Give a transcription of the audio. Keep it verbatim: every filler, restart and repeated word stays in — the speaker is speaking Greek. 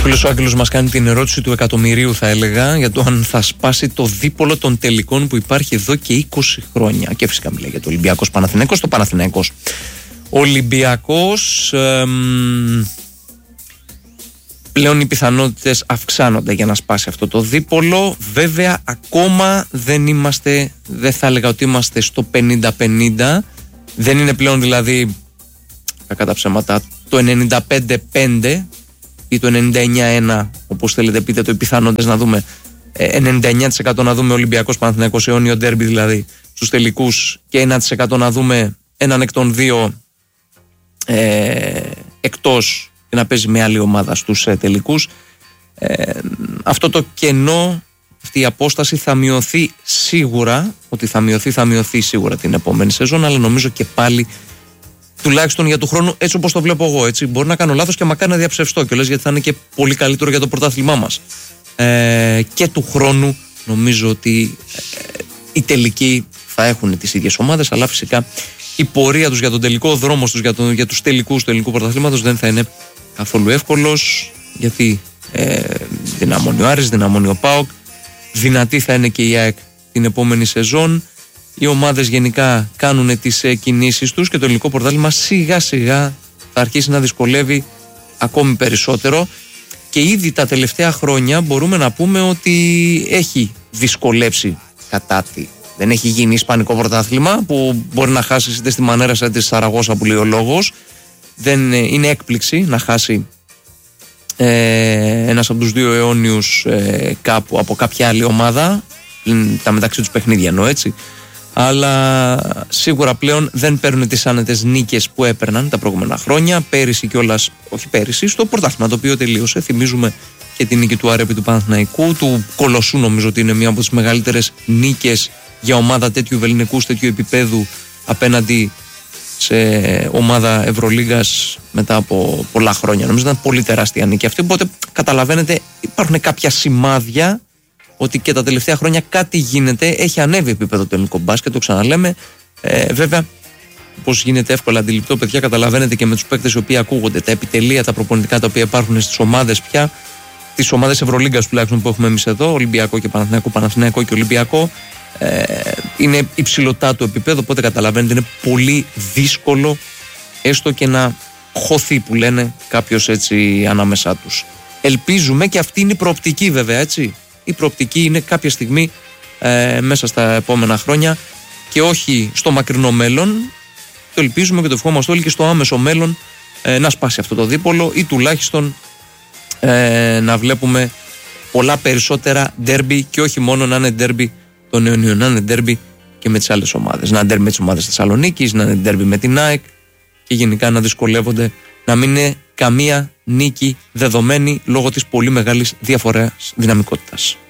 φίλος ο Άγγελος μας κάνει την ερώτηση του εκατομμυρίου, θα έλεγα, για το αν θα σπάσει το δίπολο των τελικών που υπάρχει εδώ και είκοσι χρόνια. Και φυσικά μιλάει για το Ολυμπιακός Παναθηναϊκός. Το Παναθηναϊκός Ολυμπιακός, εμ, πλέον οι πιθανότητες αυξάνονται για να σπάσει αυτό το δίπολο. Βέβαια ακόμα δεν είμαστε, δεν θα έλεγα ότι είμαστε στο πενήντα πενήντα. Δεν είναι πλέον δηλαδή, κακά τα ψέματα, το ενενήντα πέντε πέντε ή το ενενήντα εννιά ένα, όπως θέλετε πείτε το, οι πιθανότητες να δούμε ενενήντα εννιά τοις εκατό να δούμε Ολυμπιακός Παναθηναϊκός αιώνιο ντέρμπι δηλαδή στους τελικούς και ένα τοις εκατό να δούμε έναν εκ των δύο ε, εκτός και να παίζει με άλλη ομάδα στους ε, τελικούς. Ε, αυτό το κενό, αυτή η απόσταση θα μειωθεί σίγουρα, ότι θα μειωθεί, θα μειωθεί σίγουρα την επόμενη σεζόν, αλλά νομίζω και πάλι τουλάχιστον για του χρόνου, έτσι όπως το βλέπω εγώ, έτσι, μπορεί να κάνω λάθος και μακάρι να διαψευστώ κιόλας, γιατί θα είναι και πολύ καλύτερο για το πρωτάθλημά μας. Ε, και του χρόνου νομίζω ότι ε, οι τελικοί θα έχουν τις ίδιες ομάδες, αλλά φυσικά η πορεία τους για τον τελικό, ο δρόμος τους για, τον, για τους τελικούς του ελληνικού πρωταθλήματος δεν θα είναι καθόλου εύκολος, γιατί ε, δυναμώνει ο Άρης, δυναμώνει ο ΠΑΟΚ, δυνατή θα είναι και η ΑΕΚ την επόμενη σεζόν. Οι ομάδες γενικά κάνουν τις ε, κινήσεις τους και το ελληνικό πρωτάθλημα σιγά σιγά θα αρχίσει να δυσκολεύει ακόμη περισσότερο, και ήδη τα τελευταία χρόνια μπορούμε να πούμε ότι έχει δυσκολέψει κατά τη. Δεν έχει γίνει ισπανικό πρωτάθλημα που μπορεί να χάσει είτε στη Μανέρα είτε στη Σαραγώσα που λέει ο λόγος. Δεν είναι έκπληξη να χάσει ε, ένας από τους δύο αιώνιους ε, κάπου από κάποια άλλη ομάδα, τα μεταξύ τους παιχνίδια εννοώ, έτσι. Αλλά σίγουρα πλέον δεν παίρνουν τις άνετες νίκες που έπαιρναν τα προηγούμενα χρόνια. Πέρυσι κιόλας, όχι πέρυσι, στο πρωτάθλημα το οποίο τελείωσε. Θυμίζουμε και την νίκη του Άρεπη του Παναθηναϊκού, του Κολοσσού, νομίζω ότι είναι μία από τις μεγαλύτερες νίκες για ομάδα τέτοιου βεληνικού, τέτοιου επίπεδου απέναντι σε ομάδα Ευρωλίγκας μετά από πολλά χρόνια. Νομίζω ήταν πολύ τεράστια νίκη αυτή. Οπότε καταλαβαίνετε, υπάρχουν κάποια σημάδια ότι και τα τελευταία χρόνια κάτι γίνεται, έχει ανέβει επίπεδο το ελληνικό μπάσκετ, το ξαναλέμε. Ε, βέβαια, πώς γίνεται εύκολα αντιληπτό, παιδιά, καταλαβαίνετε και με τους παίκτες οι οποίοι ακούγονται, τα επιτελεία, τα προπονητικά τα οποία υπάρχουν στις ομάδες πια, τις ομάδες Ευρωλίγκας τουλάχιστον που έχουμε εμείς εδώ, Ολυμπιακό και Παναθηναϊκό, Παναθηναϊκό και Ολυμπιακό, ε, είναι υψηλωτά το επίπεδο, οπότε καταλαβαίνετε είναι πολύ δύσκολο έστω και να χωθεί, που λένε, κάποιος έτσι ανάμεσά τους. Ελπίζουμε, και αυτή είναι η προοπτική βέβαια, έτσι. Η προοπτική είναι κάποια στιγμή ε, μέσα στα επόμενα χρόνια και όχι στο μακρινό μέλλον. Το ελπίζουμε και το ευχόμαστε όλοι και στο άμεσο μέλλον ε, να σπάσει αυτό το δίπολο ή τουλάχιστον ε, να βλέπουμε πολλά περισσότερα ντέρμπι, και όχι μόνο να είναι ντέρμπι των αιωνίων, να είναι ντέρμπι και με τις άλλες ομάδες. Να είναι ντέρμπι με τις ομάδες Θεσσαλονίκης, να είναι ντέρμπι με την ΑΕΚ και γενικά να δυσκολεύονται, να μην είναι καμία νίκη δεδομένη λόγω της πολύ μεγάλης διαφοράς δυναμικότητας.